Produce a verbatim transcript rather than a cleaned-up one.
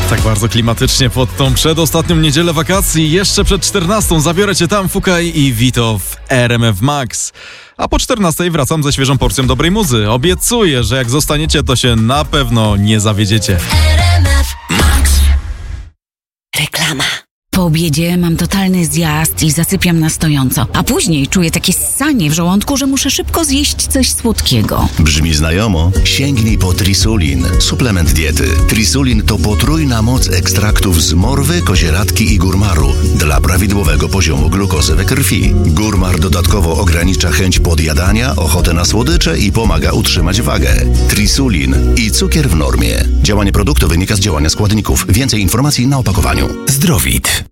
Tak bardzo klimatycznie pod tą przedostatnią niedzielę wakacji. Jeszcze przed czternastą zabiorę cię tam, Fukaj i Vito w R M F Max. A po czternastej wracam ze świeżą porcją dobrej muzy. Obiecuję, że jak zostaniecie, to się na pewno nie zawiedziecie. R M F Max. Reklama. Po obiedzie mam totalny zjazd i zasypiam na stojąco, a później czuję takie ssanie w żołądku, że muszę szybko zjeść coś słodkiego. Brzmi znajomo? Sięgnij po Trisulin, suplement diety. Trisulin to potrójna moc ekstraktów z morwy, kozieradki i górmaru dla prawidłowego poziomu glukozy we krwi. Górmar dodatkowo ogranicza chęć podjadania, ochotę na słodycze i pomaga utrzymać wagę. Trisulin i cukier w normie. Działanie produktu wynika z działania składników. Więcej informacji na opakowaniu. Zdrowit.